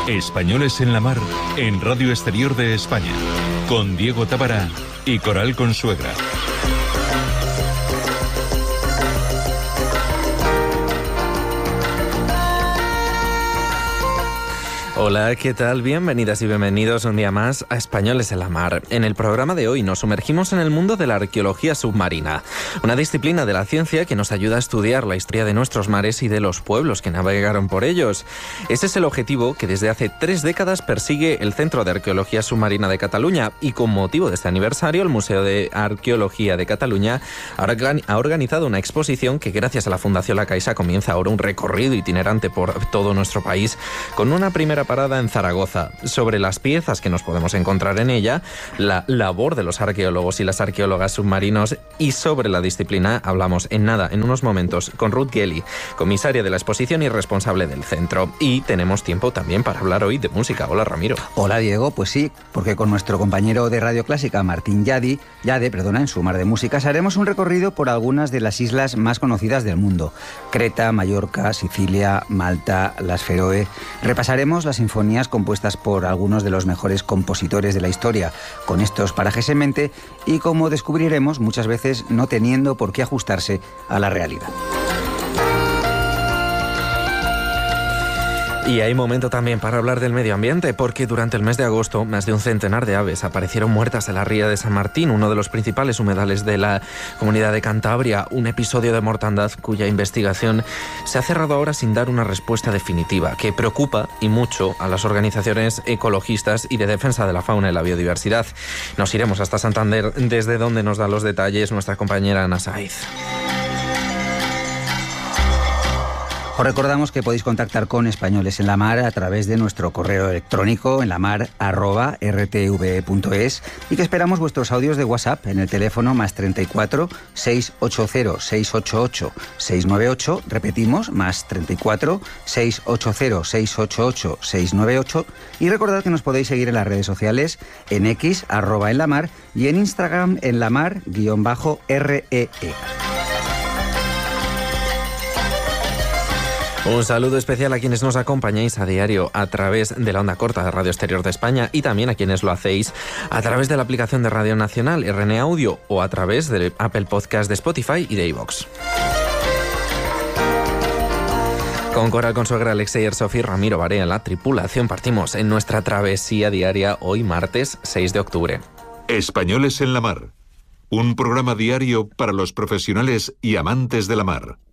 Españoles en la Mar, en Radio Exterior de España, con Diego Tábara y Coral Consuegra. Hola, ¿qué tal? Bienvenidas y bienvenidos un día más a Españoles en la Mar. En el programa de hoy nos sumergimos en el mundo de la arqueología submarina, una disciplina de la ciencia que nos ayuda a estudiar la historia de nuestros mares y de los pueblos que navegaron por ellos. Ese es el objetivo que desde hace 3 décadas persigue el Centro de Arqueología Submarina de Cataluña, y con motivo de este aniversario el Museo de Arqueología de Cataluña ha organizado una exposición que, gracias a la Fundación La Caixa, comienza ahora un recorrido itinerante por todo nuestro país, con una primera parada en Zaragoza. Sobre las piezas que nos podemos encontrar en ella, la labor de los arqueólogos y las arqueólogas submarinos, y sobre la disciplina hablamos en unos momentos con Ruth Gelly, comisaria de la exposición y responsable del centro. Y tenemos tiempo también para hablar hoy de música. Hola, Ramiro. Hola, Diego. Pues sí, porque con nuestro compañero de Radio Clásica, Martín Yade, en su Mar de Músicas, haremos un recorrido por algunas de las islas más conocidas del mundo: Creta, Mallorca, Sicilia, Malta, las Feroe. Repasaremos las sinfonías compuestas por algunos de los mejores compositores de la historia, con estos parajes en mente, y, como descubriremos, muchas veces no teniendo por qué ajustarse a la realidad. Y hay momento también para hablar del medio ambiente, porque durante el mes de agosto más de un centenar de aves aparecieron muertas en la ría de San Martín, uno de los principales humedales de la Comunidad de Cantabria. Un episodio de mortandad cuya investigación se ha cerrado ahora sin dar una respuesta definitiva, que preocupa y mucho a las organizaciones ecologistas y de defensa de la fauna y la biodiversidad. Nos iremos hasta Santander, desde donde nos da los detalles nuestra compañera Ana Saiz. Os recordamos que podéis contactar con Españoles en la Mar a través de nuestro correo electrónico enlamar@rtve.es, y que esperamos vuestros audios de WhatsApp en el teléfono +34 680 688 698. Repetimos, +34 680 688 698. Y recordad que nos podéis seguir en las redes sociales, en X, @enlamar, y en Instagram, enlamar_REE. Un saludo especial a quienes nos acompañáis a diario a través de la onda corta de Radio Exterior de España, y también a quienes lo hacéis a través de la aplicación de Radio Nacional, RN Audio, o a través de Apple Podcast, de Spotify y de iVoox. Con Coral Consuegra, Alexei Ersov y Ramiro Barea en la tripulación, partimos en nuestra travesía diaria hoy, martes 6 de octubre. Españoles en la Mar, un programa diario para los profesionales y amantes de la mar.